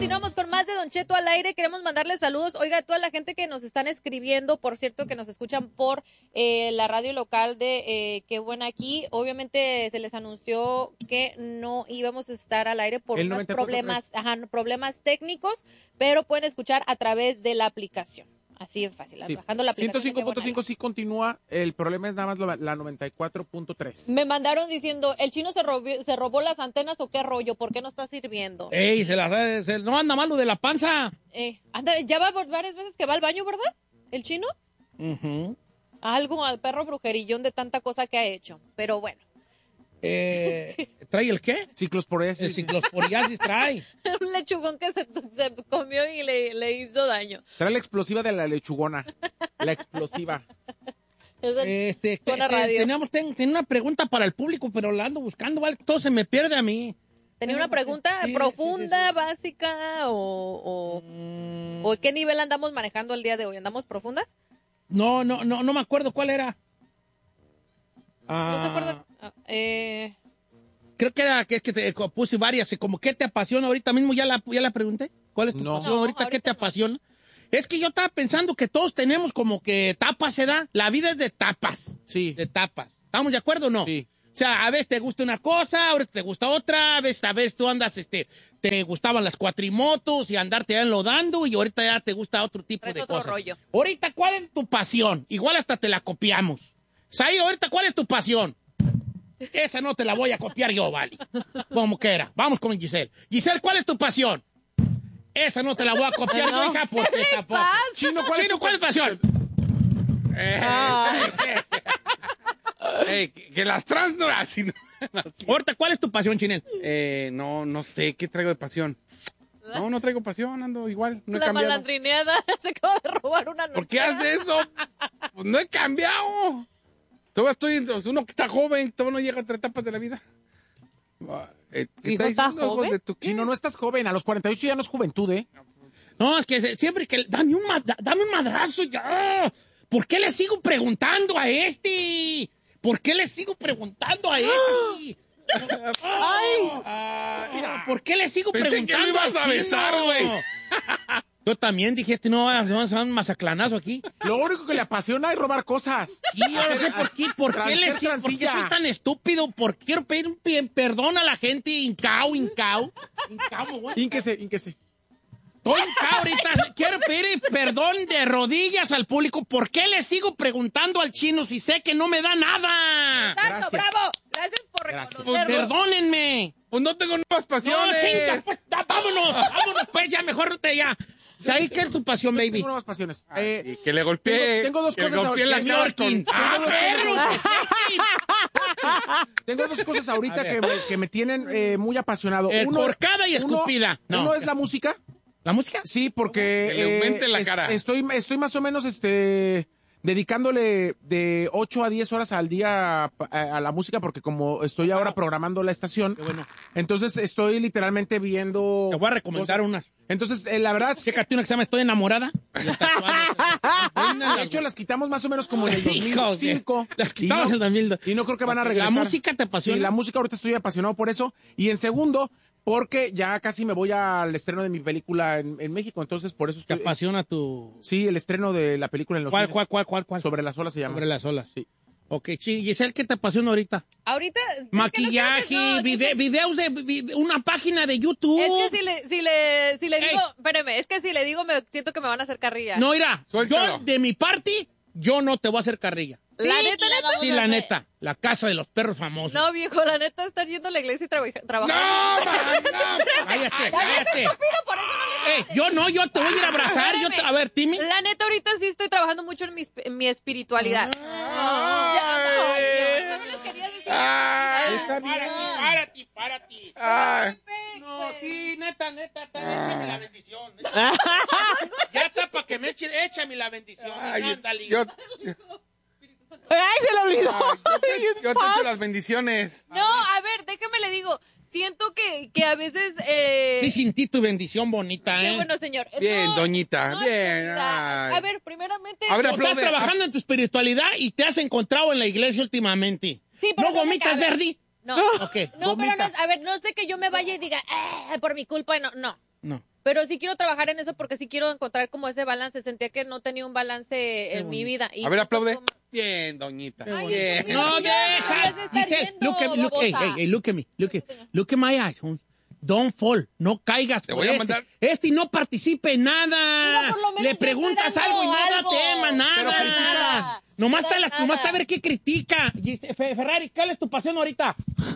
continuamos con más de Don Cheto al aire. Queremos mandarles saludos. Oiga, a toda la gente que nos están escribiendo, por cierto, que nos escuchan por la radio local de Qué Buena Aquí. Obviamente se les anunció que no íbamos a estar al aire por unos problemas técnicos, pero pueden escuchar a través de la aplicación. Así es fácil, sí. Bajando la aplicación. 105.5 sí continúa, el problema es nada más la 94.3. Me mandaron diciendo, ¿el chino se robó las antenas o qué rollo? ¿Por qué no está sirviendo? ¡Ey! No anda malo de la panza. Anda, ya va varias veces que va al baño, ¿verdad? ¿El chino? Algo al perro brujerillón de tanta cosa que ha hecho, pero bueno. ¿Trae el qué? Ciclosporiasis. El ciclosporiasis trae. Un lechugón que se comió y le hizo daño. Trae la explosiva de la lechugona. La explosiva. Tenía una pregunta para el público, pero la ando buscando, ¿vale? Todo se me pierde a mí. ¿Tenía una pregunta profunda, básica o qué nivel andamos manejando el día de hoy? ¿Andamos profundas? No me acuerdo cuál era. ¿No se acuerda? Creo que era que te puse varias, como ¿qué te apasiona ahorita mismo? Ya la pregunté. ¿Cuál es tu pasión ahorita? ¿Qué te apasiona? Es que yo estaba pensando que todos tenemos como que etapas, ¿se da? La vida es de etapas. Sí. De etapas. ¿Estamos de acuerdo o no? Sí. O sea, a veces te gusta una cosa, ahorita te gusta otra, a veces tú andas, te gustaban las cuatrimotos y andarte ya enlodando y ahorita ya te gusta otro tipo de cosas. Rollo. Ahorita, ¿cuál es tu pasión? Igual hasta te la copiamos. Saí, ahorita, ¿cuál es tu pasión? Esa no te la voy a copiar yo, vale. Como quiera. Vamos con Giselle. Giselle, ¿cuál es tu pasión? Esa no te la voy a copiar yo, hija, porque tampoco. Chino, ¿cuál es tu pasión? Que las trans no así. Ahorita, ¿cuál es tu pasión, Chinel? No sé, ¿qué traigo de pasión? No traigo pasión, ando igual, no he la cambiado. La malandrineada, se acaba de robar una noche. ¿Por qué haces eso? Pues no he cambiado. Uno que está joven, todavía no llega a otras etapas de la vida. ¿Qué está diciendo, joven? De tu chino, no estás joven, a los 48 ya no es juventud, ¿eh? No, es que siempre que... Dame un madrazo ya. ¿Por qué le sigo preguntando a este? ¿Por qué le sigo preguntando a este? Mira, ¿por qué le sigo Pensé preguntando? Que lo ibas a besar, güey. Yo también dije, no, vamos a un masaclanazo aquí. Lo único que le apasiona es robar cosas. Sí, yo no sé por qué soy tan estúpido. ¿Por qué quiero pedir un perdón a la gente? Incao, güey. Ínquese. Estoy hincao ahorita. Quiero pedir perdón de rodillas al público. ¿Por qué le sigo preguntando al chino si sé que no me da nada? Exacto, bravo. Gracias por reconocerlo. Perdónenme. Pues no tengo nuevas pasiones. No, chinga, pues, vámonos, pues, ya, mejor ya. O sea, ¿qué es tu pasión, baby? Tengo nuevas pasiones. Y que le golpeé. Tengo dos cosas ahorita. Tengo dos cosas ahorita que me tienen muy apasionado. Corcada y escupida. Uno es la música. ¿La música? Sí, porque que le aumente la cara. Estoy más o menos dedicándole de 8 a 10 horas al día a la música, porque como estoy ahora programando la estación, entonces estoy literalmente viendo... Te voy a recomendar unas. Entonces, la verdad... Chécate una que se llama Estoy Enamorada. De hecho, las quitamos más o menos como en el 2005. Las quitamos en el 2002. Y no creo que van a regresar. ¿La música te apasiona? Sí, la música ahorita estoy apasionado por eso. Y en segundo, porque ya casi me voy al estreno de mi película en México, entonces por eso estoy... ¿Te apasiona tu...? Sí, el estreno de la película en los cines. ¿Cuál? Sobre las olas se llama. Sobre las olas, sí. Ok, Giselle, ¿qué te apasiona ahorita? Ahorita... Maquillaje, videos de una página de YouTube. Es que si le digo... Espérame, es que si le digo siento que me van a hacer carrilla. No, mira, yo de mi parte, yo no te voy a hacer carrilla. ¿La neta? Sí, la neta. La casa de los perros famosos. No, viejo, la neta, estar yendo a la iglesia y trabajando. ¡No! Cállate. Por eso no le yo te voy a ir a abrazar. A ver, Timmy. La neta, ahorita sí estoy trabajando mucho en mi espiritualidad. No les quería decir. Está bien. Párate. No, sí, neta, échame la bendición. Ya está para que me échame la bendición. Ándale. ¡Ay, se lo olvidó! Yo te echo las bendiciones. No, a ver, déjame le digo. Siento que a veces... Sí sentí tu bendición bonita, ¿eh? Qué bueno, señor. Bien, doñita, bien. A ver, primeramente... Estás trabajando en tu espiritualidad y te has encontrado en la iglesia últimamente. Sí, pero ¿No gomitas, Verdi? No. Okay. No, pero no, a ver, no sé que yo me vaya y diga, por mi culpa, no. Pero sí quiero trabajar en eso porque sí quiero encontrar como ese balance. Sentía que no tenía un balance en mi vida. Y A ver, aplaude. como- Bien, doñita. Ay, Bien. Dios mío, No, ya, deja. deberías de estar Giselle, viendo, babosa. look at my eyes. Don't fall, no caigas. Te por voy a este. mandar- Este no participe en nada. Pero por lo menos Le yo preguntas estoy dando algo y no da algo. tema, Pero nada. critica. Nomás No da nomás está a nada. ver qué critica. Ferrari, ¿cuál es tu pasión ahorita?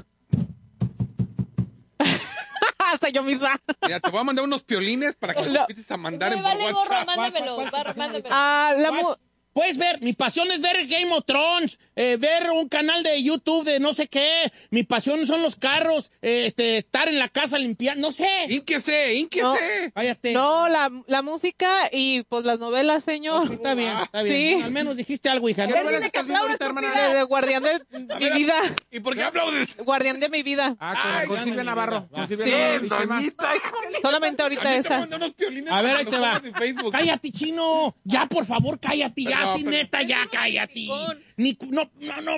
Hasta yo misma. Mira, te voy a mandar unos piolines para que los No. empieces a mandar Me en vale gorro, WhatsApp. mándamelo, ¿Cuál? mándamelo. La What? Puedes ver, mi pasión es ver Game of Thrones, ver un canal de YouTube de no sé qué. Mi pasión son los carros, estar en la casa limpiando, no sé. ¡Ínquese! Cállate. No, la música y pues las novelas, señor. Está bien, está bien. Sí. Bueno, al menos dijiste algo, hija. ¿Qué ¿no? novelas dile que estás viendo ahorita, aplaudas, hermana? De guardián de mi vida. ¿Y por qué aplaudes? Guardián de mi vida. Con Silvia Navarro. Con Silvia Sí. Navarro. ¿Y qué más? Solamente A ahorita mí te esa. mandé unos piolines. A ver, para ahí que te los va. pongas en Facebook. Cállate, chino. Ya, por favor, cállate. Ya, No, sí, pero- neta, ya, cállate. Ni, no.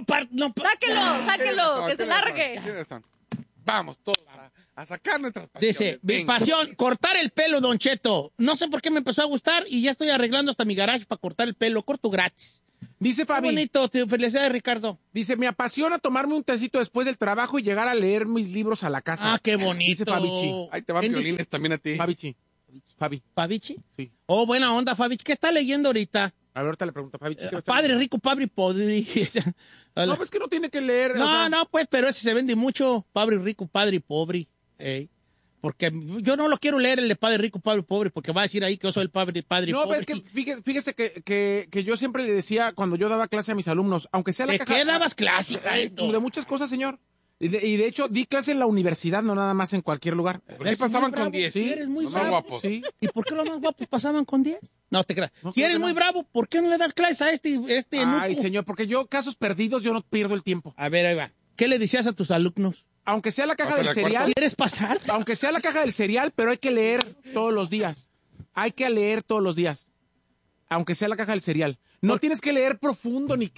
Sáquelo, que se largue. Tienes razón. Vamos todos a sacar nuestras pasiones. Dice, mi Venga. pasión, cortar el pelo, Don Cheto. No sé por qué me empezó a gustar y ya estoy arreglando hasta mi garage para cortar el pelo. Corto gratis. Dice Qué Fabi, bonito, felicidades, Ricardo. dice, me apasiona tomarme un tecito después del trabajo y llegar a leer mis libros a la casa. Ah, qué bonito. Dice Fabichi. Ahí te van ¿Quién dice? piolines también a ti. Fabichi. Fabi, ¿Fabichi? sí. Oh, buena onda, Fabichi. ¿Qué está leyendo ahorita? A ver, ahorita le pregunto a Fabichi. ¿qué va a estar Padre leyendo? rico, padre pobre. No, pues que no tiene que leer. o No, sea, no, pues, pero ese se vende mucho. Padre rico, padre pobre. Ey. Porque yo no lo quiero leer el de padre rico, padre pobre, porque va a decir ahí que yo soy el padre No, pobre. pero es que fíjese que yo siempre le decía cuando yo daba clase a mis alumnos, aunque sea la ¿De caja... qué dabas clásica, de Héctor? muchas cosas, señor. Y de hecho, di clase en la universidad, no nada más en cualquier lugar. ¿Por qué Eres pasaban muy con bravo, 10? sí, eres muy Los más bravo. guapos. Sí. ¿Y por qué los más guapos pasaban con 10? No, te creas. No, Si creo eres que muy no. bravo, ¿por qué no le das clases a este Ay, enuco? señor, porque yo, casos perdidos, yo no pierdo el tiempo. A ver, ahí va. ¿Qué le decías a tus alumnos? Aunque sea la caja Pásale del al cereal, ¿Quieres pasar? aunque sea la caja del cereal, pero hay que leer todos los días. Hay que leer todos los días. Aunque sea la caja del cereal. No tienes que leer profundo, ni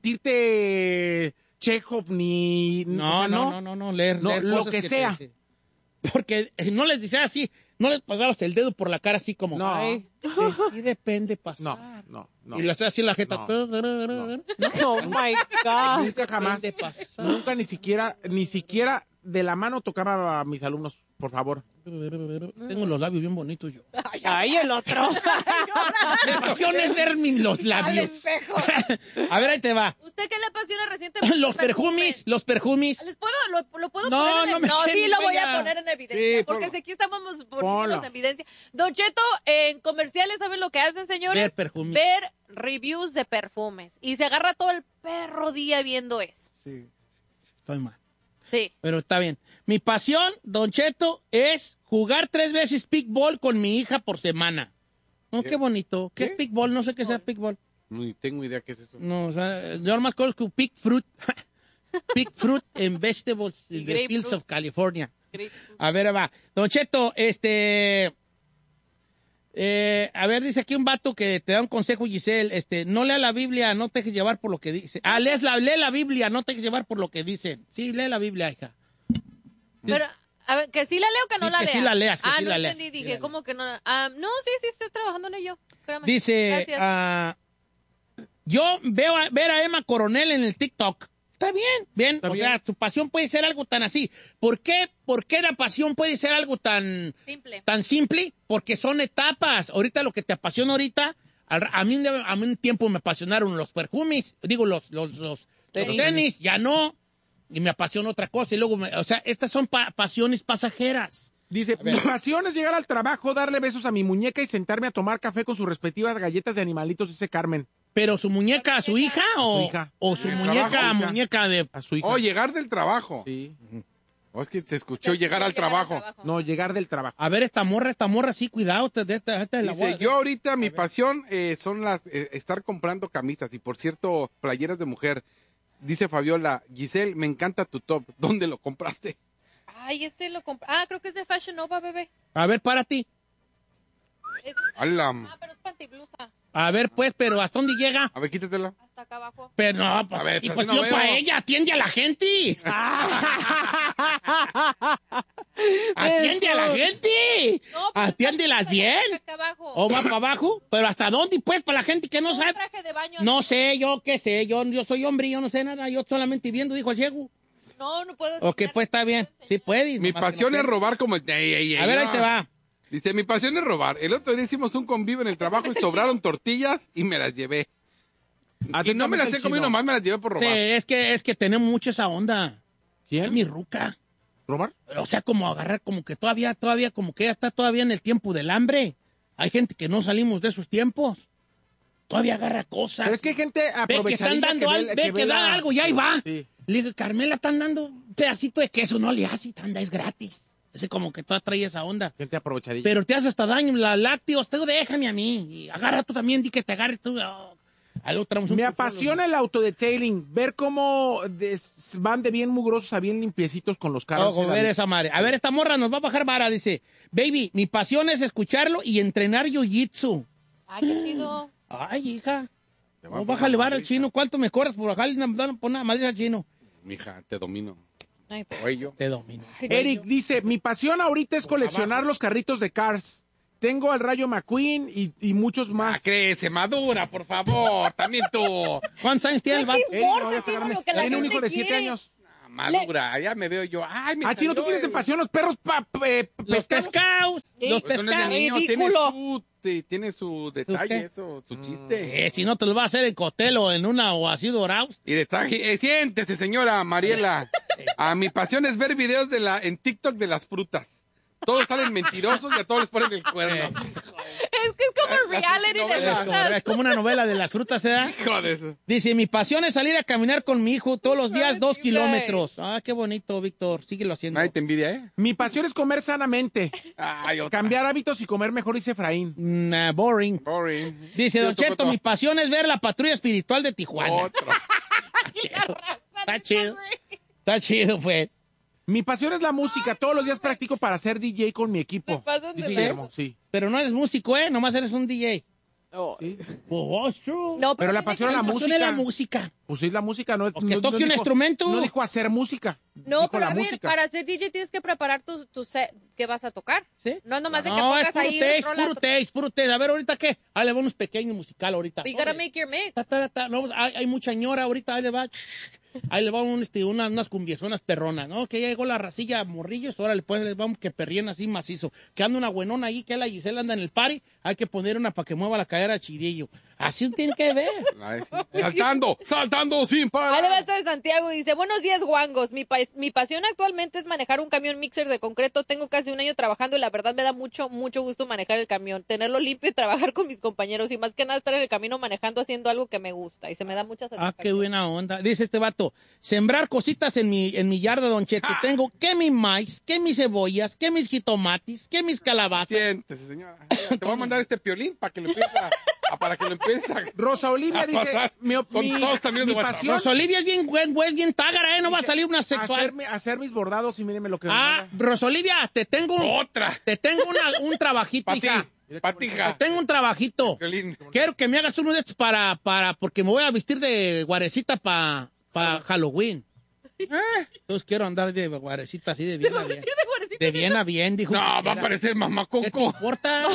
sentirte Chekhov, ni... No, o sea, no, leer, No, leer lo cosas que te sea. dicen. Porque no les decías así, no les pasabas el dedo por la cara así como... No. Ay. Y depende pasar. No. Y le haces así en la jeta. No. Oh my God. Nunca jamás. Depende pasar. Nunca ni siquiera de la mano tocaba a mis alumnos, por favor. Tengo los labios bien bonitos yo. Ay, el otro. Mi pasión es ver los Al labios. espejo. A ver, ahí te va. ¿Usted qué le apasiona recientemente? Los perfumes. ¿Les puedo, lo puedo No, poner en no me No, sí, quemes, lo voy bella. a poner en evidencia. Sí, porque ponlo. si aquí estamos Ponlo. poniéndonos en evidencia. Don Cheto, en comerciales, ¿saben lo que hacen, señores? Ver perfumes. Ver reviews de perfumes. Y se agarra todo el perro día viendo eso. Sí, estoy mal. Sí. Pero está bien. Mi pasión, Don Cheto, es jugar 3 veces pickball con mi hija por semana. No, qué bonito. ¿Qué es pickball? No sé qué sea pickball. Ni tengo idea qué es eso. No, o sea, yo nomás conozco pick fruit. Pick fruit and vegetables in the grapefruit. fields of California. A ver, va. Don Cheto, a ver, dice aquí un vato que te da un consejo, Giselle. No lea la Biblia, no te dejes llevar por lo que dice. Lee la Biblia, no te dejes llevar por lo que dicen. Sí, lee la Biblia, hija. Pero, a ver, ¿que sí la leo o que no Sí, la que lea? sí la leas, que sí no la leas, entendí, sí dije, la ¿cómo que no? No, sí, estoy trabajando en ello. Créame. Dice, Gracias. yo veo ver a Emma Coronel en el TikTok. Está bien. Está O bien. sea, tu pasión puede ser algo tan así. ¿Por qué la pasión puede ser algo tan simple? Porque son etapas. Ahorita lo que te apasiona ahorita, a mí un tiempo me apasionaron los perfumes, digo, los tenis, ya no. Y me apasiona otra cosa. Y luego, o sea, estas son pasiones pasajeras. Dice, mi pasión es llegar al trabajo, darle besos a mi muñeca y sentarme a tomar café con sus respectivas galletas de animalitos, dice Carmen. ¿Pero su muñeca a su hija o su hija. o su En el muñeca trabajo, hija. muñeca de... A su hija. Oh, llegar del trabajo. Sí. Oh, es que se escuchó llegar al trabajo. No, llegar del trabajo. A ver, esta morra, sí, cuidado. Esta la Dice, voy a- yo ahorita mi pasión son las estar comprando camisas y por cierto, playeras de mujer. Dice Fabiola, Giselle, me encanta tu top. ¿Dónde lo compraste? Ay, lo compré. Creo que es de Fashion Nova, bebé. A ver, para ti. ¡Hala! Pero es pantiblusa. A ver, pues, pero ¿hasta dónde llega? A ver, quítatela. Hasta acá abajo. Pero no, pues, A ver, sí, pues, pues no yo veo. para ella, atiende a la gente. ¡Atiende a la gente! No, pues, ¡Atiéndelas bien! acá abajo. ¿O va para abajo? ¿Pero hasta dónde, pues, para la gente que no Un sabe? traje de baño No así. sé, yo qué sé, yo soy hombre, yo no sé nada, yo solamente viendo, dijo el ciego. No puedo Ok, enseñar. pues está bien, sí puedes. Mi nomás que pasión no es puedes. robar como el... A ver, ahí te va. Dice, mi pasión es robar. El otro día hicimos un convivio en el trabajo y sobraron tortillas y me las llevé. Y no me las he comido nomás, me las llevé por Sí, robar. es que tenemos mucho esa onda. ¿Quién? Es mi ruca. ¿Robar? O sea, como agarrar, como que todavía, como que ella está todavía en el tiempo del hambre. Hay gente que no salimos de esos tiempos. Todavía agarra cosas. Pero es que hay gente Ve que aprovechadilla están dando algo, ve que dan algo y ahí va. Sí. Le digo, Carmela, están dando un pedacito de queso, no le hace, tanda, es gratis. Ese como que toda trae esa onda. Gente aprovechadilla. Pero te hace hasta daño, la lácteos, tú déjame a mí. Y agarra tú también, di que te agarre tú. Oh. Al otro traemos un Me pufón, apasiona el autodetailing, ver cómo van de bien mugrosos a bien limpiecitos con los carros. a ver esa madre. A ver, esta morra nos va a bajar vara, dice. Baby, mi pasión es escucharlo y entrenar jiu-jitsu. Ay, qué chido. Ay, hija. Te voy a No, poner bájale vara al madriza. chino. ¿Cuánto me cobras por bajarle una madre al chino? Mija, te domino. Ay, pues. Oye, yo. Te domino. Eric dice, mi pasión ahorita es coleccionar los carritos de Cars. Tengo al Rayo McQueen y muchos más. Crece, madura, por favor. También tú. ¿Cuántos años tiene el vato? ¿Qué Eric, importa, no voy a hijo, sacarme. lo que la Tiene un gente hijo de 7 quiere? años. Madura, ya me veo yo. Ay, me Ah, chino, ¿tú salió tienes de el- pasión los perros Los pescados? pescados. Sí. Los Pues no es de pescados. niño, Ridículo. tiene su qué? detalle, eso, su chiste. Si no te lo va a hacer en cotelo en una o así dorado. Y detalle, siéntese, señora Mariela. Mi pasión es ver videos en TikTok de las frutas. Todos salen mentirosos y a todos les ponen el cuerno. Es que es como Las reality de novelas. frutas. Es como una novela de las frutas, ¿eh? Hijo de eso. Dice, mi pasión es salir a caminar con mi hijo todos los días 2 Ay, kilómetros. Ah, qué bonito, Víctor. Síguelo haciendo. Nadie te envidia, ¿eh? Mi pasión es comer sanamente, Ay, otra. cambiar hábitos y comer mejor, dice Efraín. Nah, boring. Boring. Dice, Sí, Don tocó Cheto, todo. mi pasión es ver la patrulla espiritual de Tijuana. Otro. Está chido. Está chido, pues. Mi pasión es la música. Todos los días practico para ser DJ con mi Se equipo. pasan de Dice ver. Guillermo, sí. Pero no eres músico, ¿eh? Nomás eres un DJ. Sí. Pues, true. No, Pero la tiene pasión que- a la Mi pasión es música. la música. Pues sí, la música no es. O que toque un instrumento. No dijo hacer música. No, dijo pero la a ver, música. para ser DJ tienes que preparar tu set que vas a tocar. ¿Sí? No es nomás de que No, es pongas puro ahí taste, rolas. puro taste. A ver, ¿ahorita qué? Ahí le va unos pequeños musical ahorita. You gotta make your mix. No, hay mucha ñora ahorita, ahí le va. Ahí le va unas cumbiezonas perronas, ¿no? Que ya llegó la racilla morrillos, ahora le vamos que perrían así macizo. Que anda una buenona ahí, que la Gisela anda en el party, hay que poner una para que mueva la cadera chidillo. Así tiene que ver. Ay, sí. Saltando sin Ahí le parar. va a estar Santiago y dice, buenos días, guangos. Mi pasión actualmente es manejar un camión mixer de concreto. Tengo casi un año trabajando y la verdad me da mucho gusto manejar el camión. Tenerlo limpio y trabajar con mis compañeros. Y más que nada estar en el camino manejando haciendo algo que me gusta. Y se me da mucha satisfacción. Ah, qué buena onda. Dice este vato, sembrar cositas en mi yarda, Don Cheto. Tengo que mi maíz, que mis cebollas, que mis jitomates, que mis calabazas. Siéntese, señora. Te voy a mandar este piolín para que lo empiece para que lo empiece a... Rosa Olivia a dice, pasar con todos también de mi WhatsApp. pasión Rosa Olivia es bien bien tágara, ¿eh? No va a salir una sexual. hacer mis bordados y mírenme lo que me Ah, manda. Rosa Olivia, te tengo Otra. un trabajito, Para ti. hija. Para ti, hija. Te tengo un trabajito. Piolín. Quiero que me hagas uno de estos porque me voy a vestir de guarecita para Halloween. Entonces quiero andar de guarecita así de bien a bien. De bien a bien, dijo. No, va a Siquiera. parecer mamá ¿Qué te Coco. importa?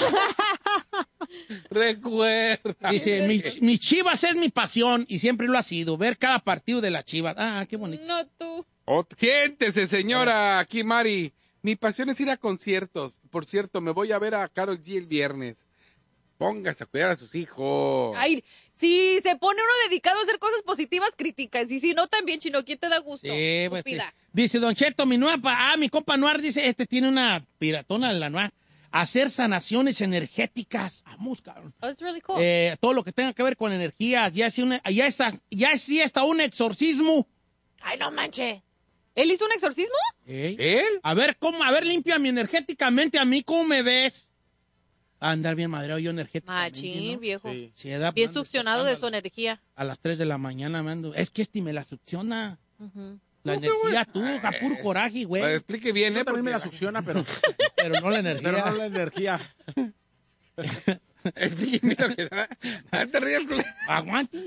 Recuerda. Dice, mis Chivas es mi pasión y siempre lo ha sido. Ver cada partido de las Chivas. Ah, qué bonito. No, tú. Siéntese, señora. Aquí, Mari. Mi pasión es ir a conciertos. Por cierto, me voy a ver a Karol G el viernes. Póngase a cuidar a sus hijos. Ay, si se pone uno dedicado a hacer cosas positivas, críticas. Y si no, también, chino, ¿quién te da gusto? Sí, pues, Estúpida. dice Don Cheto, mi compa Noir dice, tiene una piratona la Noir. Hacer sanaciones energéticas. Vamos, cabrón. Oh, it's really cool. Todo lo que tenga que ver con energía, ya está un exorcismo. Ay, no manche. ¿Él hizo un exorcismo? ¿Él? A ver, límpiame energéticamente a mí, ¿cómo me ves? A andar bien madreado yo energéticamente. Machín, ¿no? viejo. Sí. Sí, edad, Bien ando succionado de su tocando energía. a las 3 de la mañana me ando. Es que me la succiona. Ujú. La energía tú, a puro coraje, güey. Pues, explique bien, Yo ¿eh? también me la Porque- succiona, pero, Pero no la energía. pero no la energía. Explique bien lo que da. No te rías, culero. Aguante.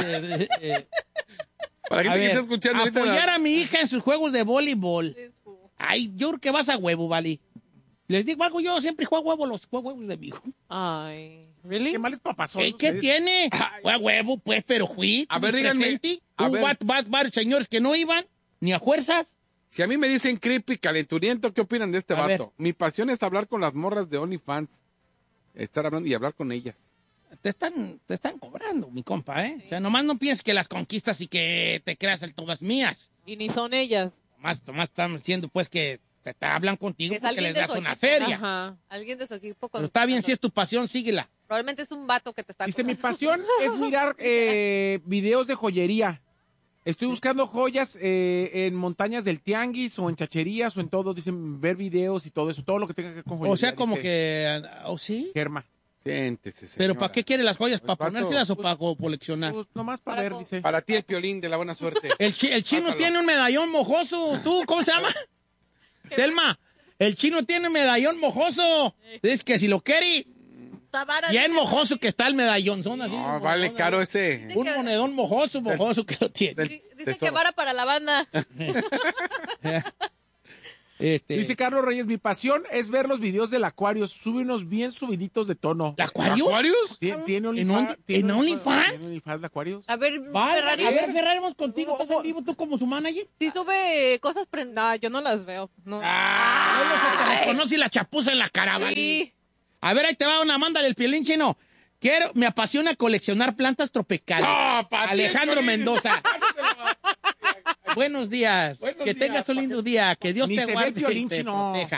Para la A gente que ver, está escuchando ahorita. apoyar a mi hija en sus juegos de voleibol. Ay, yo creo que vas a huevo, vale. Les digo algo, yo siempre juego a huevo los huevos de mi hijo. Ay, ¿really? Qué males papás son ¿Qué ustedes. tiene? Fue a huevo, pues, pero fui. A ver, díganme. Presente. A Hubo ver. varios señores que no iban, ni a fuerzas. Si a mí me dicen creepy, calenturiento, ¿qué opinan de este A ver. vato? Mi pasión es hablar con las morras de OnlyFans. Estar hablando y hablar con ellas. Te están cobrando, mi compa, ¿eh? O sea, nomás no pienses que las conquistas y que te creas el todas mías. Y ni son ellas. Tomás están diciendo, pues, que te hablan contigo Que es porque alguien les de das su una equipo. feria. Ajá. Alguien de su equipo. Pero está bien, si es tu pasión, síguela. Probablemente es un vato que te está Dice, mi cobrando. pasión es mirar videos de joyería. Estoy buscando joyas en montañas del tianguis o en chacherías o en todo. Dicen ver videos y todo eso. Todo lo que tenga que ver con joyería. O sea, como dice que... ¿Oh, sí? Germa. Siéntese, señora. ¿Pero para qué quiere las joyas? ¿Para Pues, vato, ponérselas o para coleccionar? Pues nomás para Para ver, co- dice. Para ti el Piolín de la buena suerte. El chino Pásalo. tiene un medallón mojoso. ¿Tú cómo se llama? Selma. El chino tiene un medallón mojoso. Dice que si lo quiere, Tabara, bien dice- mojoso que está el medallón. Son así. No, vale caro ese. Un monedón mojoso que lo tiene. Dice Tesoro. que vara para la banda. Dice Carlos Reyes, mi pasión es ver los videos del Acuarios. Sube unos bien subiditos de tono. ¿El Acuario? ¿Tiene ¿En OnlyFans? ¿Tiene OnlyFans de Acuarios? A ver, Vale, Ferrari, a ver, Ferrari, vamos contigo. ¿Estás en vivo tú como su manager? sí sube cosas No, yo no las veo. No. No se te reconoce la chapuza en la cara, vale. Sí. A ver, ahí te va una, mándale el Piolín chino. Me apasiona coleccionar plantas tropicales. No, pa' ti, Alejandro Piolín. Mendoza. Buenos días. Buenos Que días, tengas un lindo día. Que Dios Ni te se ve guarde el Piolín y te chino. proteja.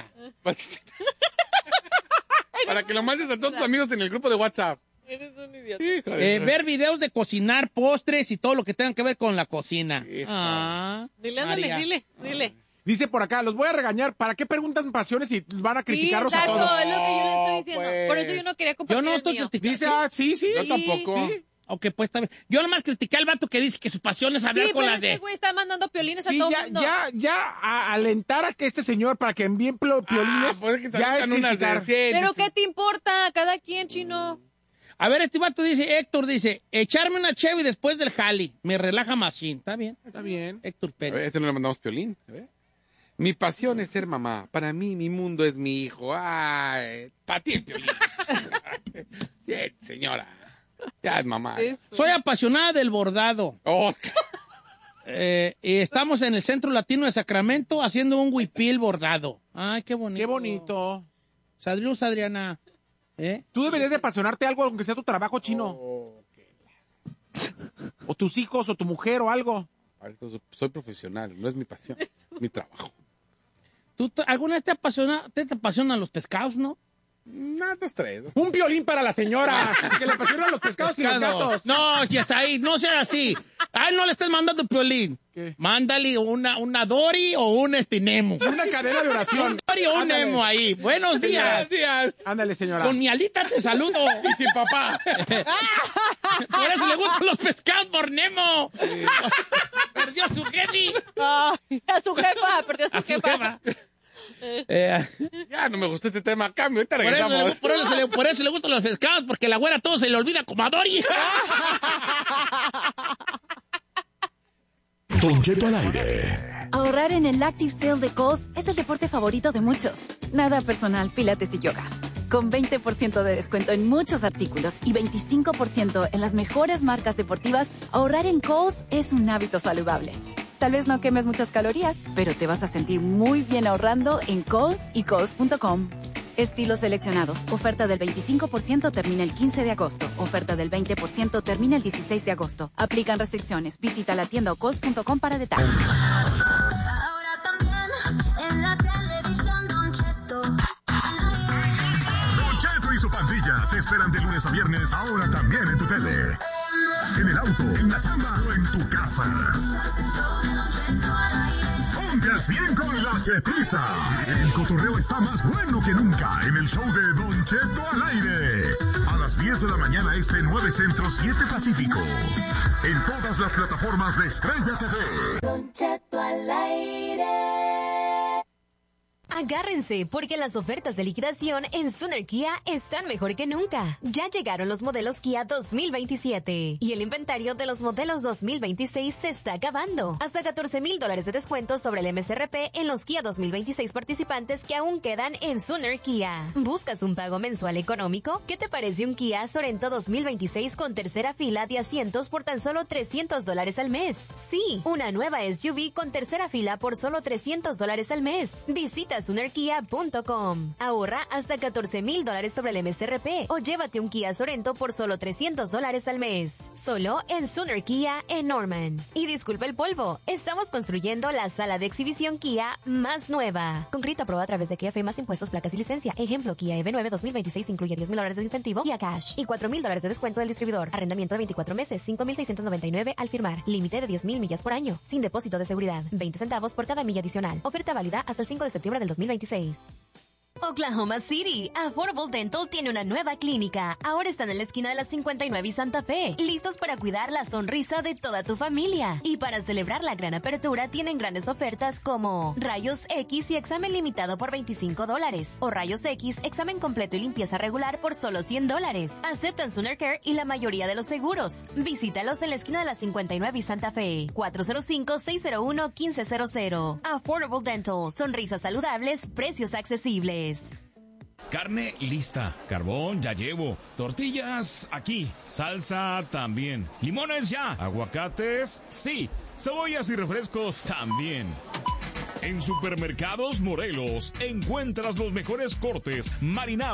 Para que lo mandes a todos tus amigos en el grupo de WhatsApp. Eres un idiota. Hijo de- Ver videos de cocinar, postres y todo lo que tenga que ver con la cocina. Hijo. Dile, ándale, María. dile. Dice por acá, los voy a regañar. ¿Para qué preguntan pasiones si van a Sí, criticarlos a exacto, todos? es lo que yo le estoy diciendo. pues. Por eso yo no quería Yo compartir no el estoy mío. criticando. Dice, sí. Yo Sí, tampoco. sí. Ok, pues está bien. Yo nomás critiqué al vato que dice que su pasión es hablar Sí, con pero las de... este güey está mandando piolines Sí, a todo ya, mundo. a alentar a que este señor para que envíen piolines, pues es que te ya es avientan unas de criticar. 100. Pero ¿qué te importa? Cada quien, chino. A ver, este vato dice, Héctor dice, echarme una Chevy después del jali. Me relaja machine. Está bien. Está bien. Héctor A ver, Pérez. este no le mandamos Piolín. A ver. Mi pasión es ser mamá. Para mí, mi mundo es mi hijo. Ay, para ti el Piolín. Sí, señora. Ya es mamá. Soy apasionada del bordado. Oh, Y estamos en el Centro Latino de Sacramento haciendo un huipil bordado. Ay, qué bonito. Qué bonito. Saludos, Adriana. Tú deberías de apasionarte algo, aunque sea tu trabajo chino. O tus hijos, o tu mujer, o algo. soy profesional, no es mi pasión, es mi trabajo. ¿Tú alguna vez te apasionan los pescados, no? Dos, tres. Un violín para la señora, que le apasionan los pescados y los gatos. No, Yesaí, no sea así. Ay, no le estés mandando Piolín. ¿Qué? Mándale una Dory o un Nemo. Una cadena de oración. Un Dory o un Ándale. Nemo ahí. Buenos días. Gracias. Ándale, señora. Con mi alita te saludo. Y sin papá. Por eso le gustan los pescados por Nemo. Perdió su jefe. Ay, A su jefa, perdió a su A su jefa. jefa. Ya no me gustó este tema. Cambio, ahorita Por regresamos. por eso le gustan los pescados, porque la güera todo se le olvida como a Dory. Don Cheto al aire. Ahorrar en el Active Sale de Kohl's es el deporte favorito de muchos. Nada personal, pilates y yoga. Con 20% de descuento en muchos artículos y 25% en las mejores marcas deportivas, ahorrar en Kohl's es un hábito saludable. Tal vez no quemes muchas calorías, pero te vas a sentir muy bien ahorrando en Kohl's y Kohl's.com. Estilos seleccionados. Oferta del 25% termina el 15 de agosto. Oferta del 20% termina el 16 de agosto. Aplican restricciones. Visita la tienda o Kohl's.com para detalles. Ahora también en la televisión Don Cheto. Don Cheto y su pandilla te esperan de lunes a viernes, ahora también en tu tele. En el auto, en la chamba o en tu casa. Ponte al 100 con la Chetiza. El cotorreo está más bueno que nunca en el show de Don Cheto al aire. A las 10 de la mañana este 9 Centro 7 Pacífico. En todas las plataformas de Estrella TV. Don Cheto al aire. Agárrense, porque las ofertas de liquidación en Sooner Kia están mejor que nunca. Ya llegaron los modelos Kia 2027 y el inventario de los modelos 2026 se está acabando. Hasta $14,000 de descuento sobre el MSRP en los Kia 2026 participantes que aún quedan en Sooner Kia. ¿Buscas un pago mensual económico? ¿Qué te parece un Kia Sorento 2026 con tercera fila de asientos por tan solo $300 al mes? Sí, una nueva SUV con tercera fila por solo $300 al mes. Visita SoonerKia.com. Ahorra hasta $14,000 sobre el MSRP o llévate un Kia Sorento por solo $300 al mes. Solo en Sooner Kia en Norman. Y disculpa el polvo, estamos construyendo la sala de exhibición Kia más nueva. Con crédito aprobado a través de Kia Fe más impuestos, placas y licencia. Ejemplo, Kia EV9 2026 incluye $10,000 de incentivo Kia Cash y $4,000 de descuento del distribuidor. Arrendamiento de 24 meses, $5,699 al firmar. Límite de 10,000 millas por año. Sin depósito de seguridad. 20 centavos por cada milla adicional. Oferta válida hasta el 5 de septiembre del 2026. Oklahoma City, Affordable Dental tiene una nueva clínica. Ahora están en la esquina de la 59 y Santa Fe, listos para cuidar la sonrisa de toda tu familia. Y para celebrar la gran apertura, tienen grandes ofertas como rayos X y examen limitado por $25, o rayos X, examen completo y limpieza regular por solo $100. Aceptan Sooner Care y la mayoría de los seguros. Visítalos en la esquina de la 59 y Santa Fe, 405-601-1500. Affordable Dental, sonrisas saludables, precios accesibles. Carne lista, carbón ya llevo, tortillas aquí, salsa también, limones ya, aguacates sí, cebollas y refrescos también. En Supermercados Morelos encuentras los mejores cortes, marinados